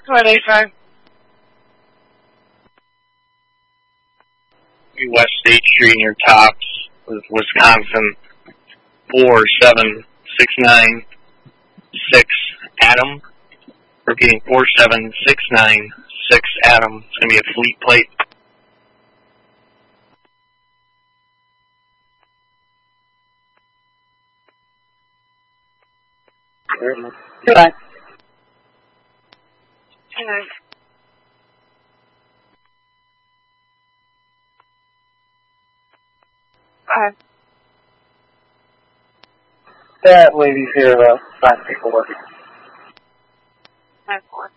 What, 85? West State Street near Tops, Wisconsin, 47696 Adam. Repeating, 47696 Adam. It's going to be a fleet plate. Goodbye. Hello. Bye. That lady's here, sign paperwork. 5-4.